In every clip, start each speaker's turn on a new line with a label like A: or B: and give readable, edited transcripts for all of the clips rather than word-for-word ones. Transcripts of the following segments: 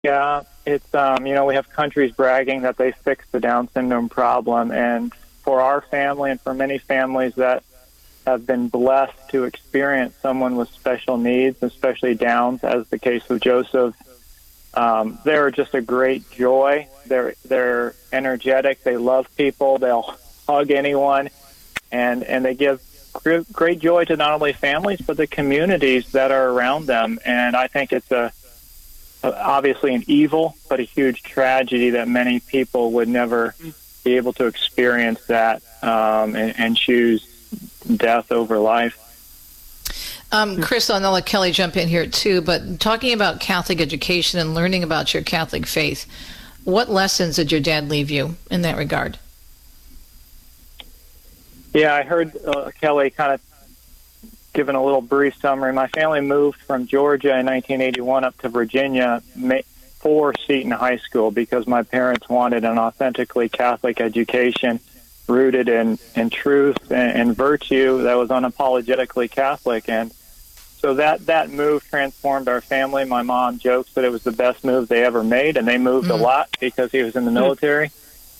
A: Yeah, it's we have countries bragging that they fixed the Down syndrome problem, and for our family and for many families that have been blessed to experience someone with special needs, especially Downs, as the case with Joseph, they're just a great joy. They're energetic. They love people. They'll hug anyone, and they give great joy to not only families but the communities that are around them. And I think it's obviously an evil, but a huge tragedy that many people would never be able to experience that and choose death over life.
B: Chris, I'll let Kelly jump in here too, but talking about Catholic education and learning about your Catholic faith, what lessons did your dad leave you in that regard?
A: Yeah, I heard Kelly kind of giving a little brief summary. My family moved from Georgia in 1981 up to Virginia for Seton High School because my parents wanted an authentically Catholic education rooted in truth and virtue that was unapologetically Catholic. And so that move transformed our family. My mom jokes that it was the best move they ever made, and they moved a lot because he was in the military.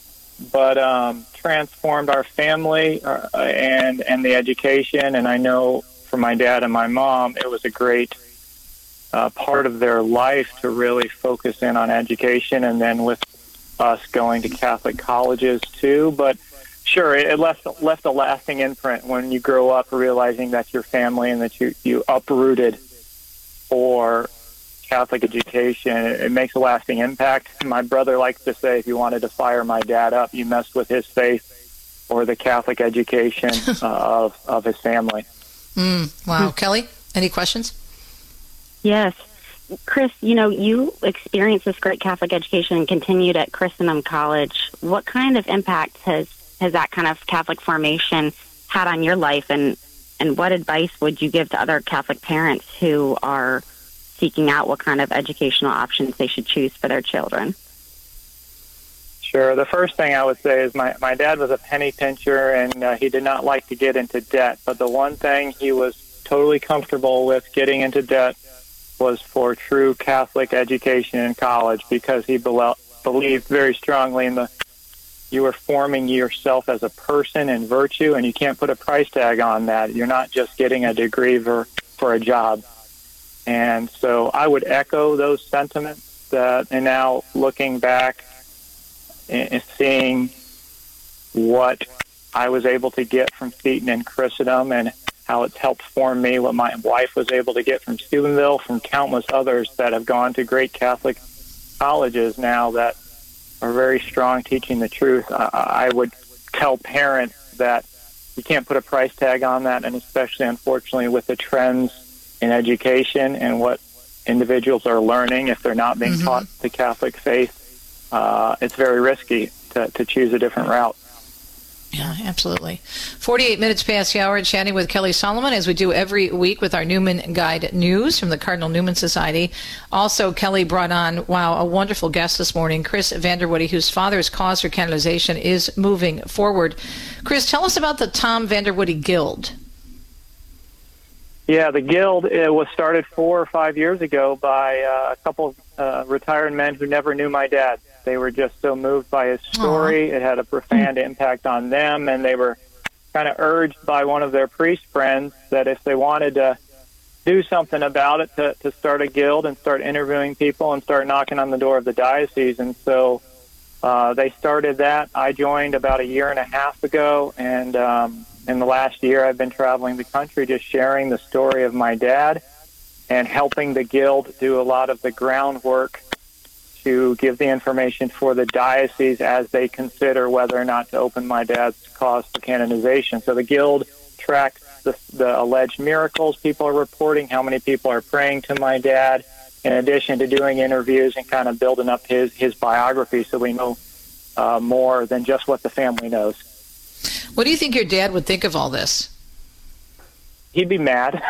A: But transformed our family and the education. And I know for my dad and my mom, it was a great part of their life to really focus in on education, and then with us going to Catholic colleges too. But sure, it left a lasting imprint when you grow up realizing that's your family and that you uprooted for Catholic education. It makes a lasting impact. My brother likes to say if you wanted to fire my dad up, you messed with his faith or the Catholic education of his family.
B: Wow. Kelly, any questions?
C: Yes. Chris, you experienced this great Catholic education and continued at Christendom College. What kind of impact has that kind of Catholic formation had on your life, and what advice would you give to other Catholic parents who are seeking out what kind of educational options they should choose for their children?
A: Sure. The first thing I would say is my dad was a penny pincher, and he did not like to get into debt. But the one thing he was totally comfortable with getting into debt was for true Catholic education in college, because he believed very strongly in you are forming yourself as a person in virtue, and you can't put a price tag on that. You're not just getting a degree for a job. And so I would echo those sentiments and now looking back and seeing what I was able to get from Seton and Christendom and how it's helped form me, what my wife was able to get from Steubenville, from countless others that have gone to great Catholic colleges now that are very strong teaching the truth. I would tell parents that you can't put a price tag on that, and especially, unfortunately, with the trends in education and what individuals are learning, if they're not being taught the Catholic faith, it's very risky to choose a different route.
B: Yeah, absolutely. 48 minutes past the hour, chatting with Kelly Solomon, as we do every week with our Newman Guide News from the Cardinal Newman Society. Also, Kelly brought on, a wonderful guest this morning, Chris Vanderwoody, whose father's cause for canonization is moving forward. Chris, tell us about the Tom Vanderwoody Guild.
A: Yeah, the Guild was started 4 or 5 years ago by a couple of retired men who never knew my dad. They were just so moved by his story. It had a profound impact on them, and they were kind of urged by one of their priest friends that if they wanted to do something about it, to start a guild and start interviewing people and start knocking on the door of the diocese. And so they started that. I joined about 1.5 years ago, and in the last year I've been traveling the country just sharing the story of my dad and helping the Guild do a lot of the groundwork to give the information for the diocese as they consider whether or not to open my dad's cause for canonization. So the Guild tracks the alleged miracles people are reporting, how many people are praying to my dad, in addition to doing interviews and kind of building up his biography so we know more than just what the family knows.
B: What do you think your dad would think of all this?
A: He'd be mad.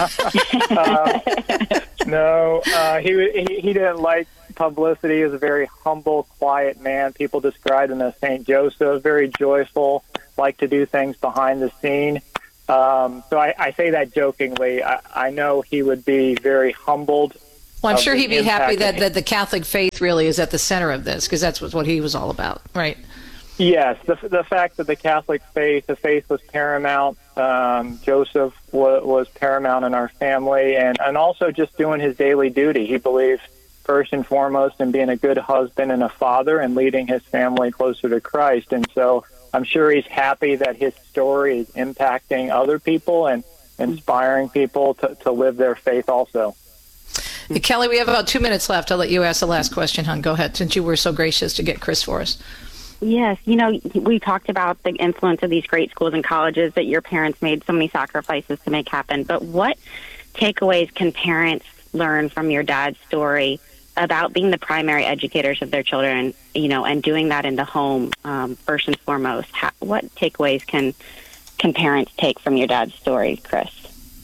A: No, he didn't like publicity. He was a very humble, quiet man. People described him as St. Joseph, very joyful, liked to do things behind the scene. So I say that jokingly. I know he would be very humbled
B: Well, I'm sure he'd be happy
A: impact
B: that the Catholic faith really is at the center of this, because that's what he was all about, right?
A: Yes, the fact that the Catholic faith, the faith was paramount. Joseph was paramount in our family, and also just doing his daily duty. He believed first and foremost in being a good husband and a father and leading his family closer to Christ. And so I'm sure he's happy that his story is impacting other people and inspiring people to live their faith also.
B: Kelly, we have about 2 minutes left. I'll let you ask the last question, hon. Go ahead, since you were so gracious to get Chris for us.
C: Yes, we talked about the influence of these great schools and colleges that your parents made so many sacrifices to make happen. But what takeaways can parents learn from your dad's story about being the primary educators of their children, and doing that in the home first and foremost? What takeaways can parents take from your dad's story, Chris?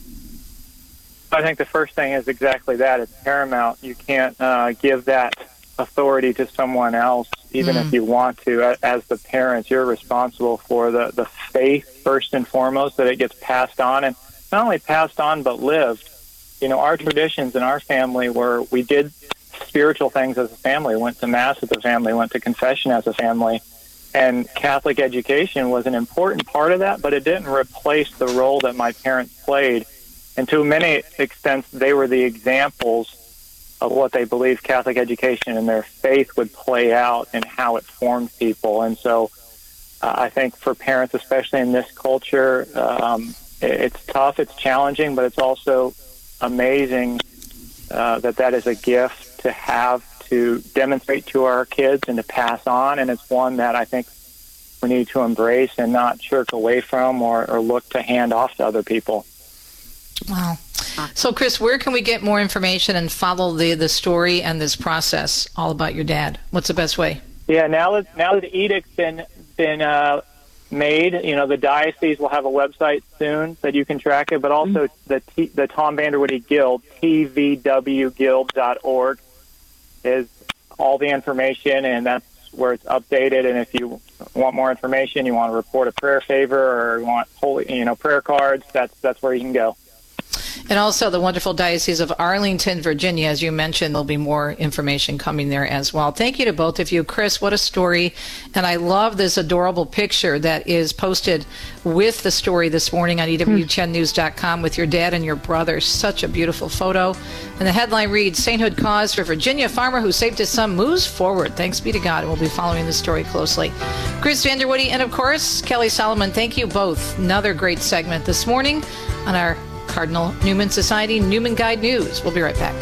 A: I think the first thing is exactly that. It's paramount. You can't give that authority to someone else, even if you want to. As the parents, you're responsible for the faith, first and foremost, that it gets passed on, and not only passed on, but lived. Our traditions in our family were we did spiritual things as a family, went to Mass as a family, went to confession as a family, and Catholic education was an important part of that, but it didn't replace the role that my parents played. And to many extents, they were the examples of what they believed Catholic education and their faith would play out and how it formed people. And so I think for parents, especially in this culture, it's tough, it's challenging, but it's also amazing that is a gift to have to demonstrate to our kids and to pass on. And it's one that I think we need to embrace and not shirk away from or look to hand off to other people.
B: Wow. So, Chris, where can we get more information and follow the story and this process all about your dad? What's the best way?
A: Yeah, now that the edict's been made, the diocese will have a website soon that you can track it, but also the Tom Vanderwoody Guild, tvwguild.org, is all the information, and that's where it's updated. And if you want more information, you want to report a prayer favor, or you want prayer cards, that's where you can go.
B: And also the wonderful Diocese of Arlington, Virginia. As you mentioned, there'll be more information coming there as well. Thank you to both of you. Chris, what a story. And I love this adorable picture that is posted with the story this morning on EWTNnews.com with your dad and your brother. Such a beautiful photo. And the headline reads, Sainthood Cause for Virginia Farmer Who Saved His Son Moves Forward. Thanks be to God. And we'll be following the story closely. Chris Vanderwoody and, of course, Kelly Solomon, thank you both. Another great segment this morning on our Cardinal Newman Society Newman Guide News. We'll be right back.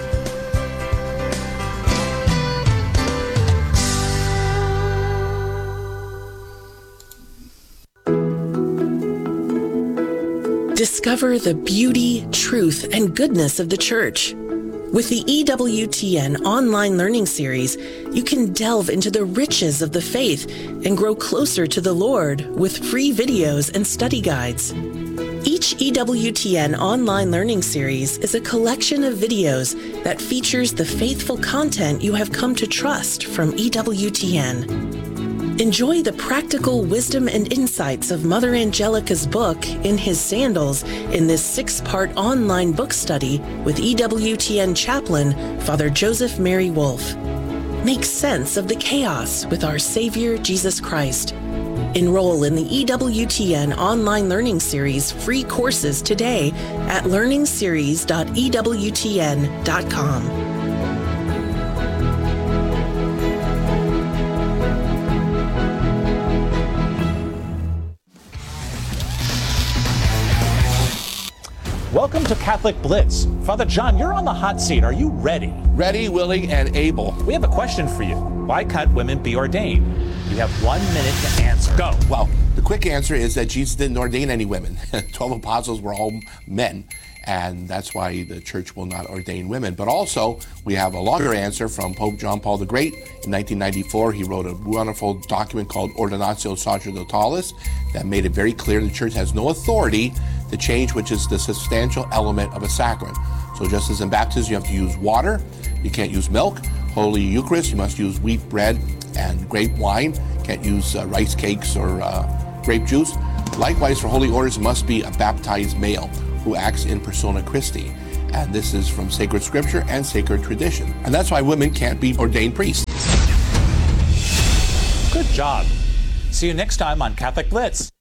D: Discover the beauty, truth, and goodness of the Church. With the EWTN online learning series, you can delve into the riches of the faith and grow closer to the Lord with free videos and study guides. Each EWTN online learning series is a collection of videos that features the faithful content you have come to trust from EWTN. Enjoy the practical wisdom and insights of Mother Angelica's book, In His Sandals, in this 6-part online book study with EWTN chaplain, Father Joseph Mary Wolfe. Make sense of the chaos with our Savior, Jesus Christ. Enroll in the EWTN online learning series free courses today at learningseries.ewtn.com.
E: Welcome to Catholic Blitz. Father John, you're on the hot seat. Are you ready?
F: Ready, willing, and able.
E: We have a question for you. Why can't women be ordained? You have 1 minute to answer. Go.
F: Well, the quick answer is that Jesus didn't ordain any women. 12 apostles were all men, and that's why the church will not ordain women. But also, we have a longer answer from Pope John Paul the Great. In 1994, he wrote a wonderful document called Ordinatio Sacerdotalis that made it very clear the church has no authority to change which is the substantial element of a sacrament. So just as in baptism, you have to use water, you can't use milk. Holy Eucharist, you must use wheat bread and grape wine. Can't use rice cakes or grape juice. Likewise, for holy orders, it must be a baptized male who acts in persona Christi. And this is from sacred scripture and sacred tradition. And that's why women can't be ordained priests.
E: Good job. See you next time on Catholic Blitz.